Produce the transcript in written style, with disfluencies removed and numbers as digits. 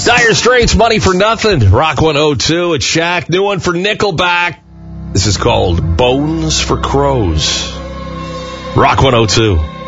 Dire Straits, Money for Nothing. Rock 102. It's Shaq. New one for Nickelback. This is called Bones for Crows. Rock 102.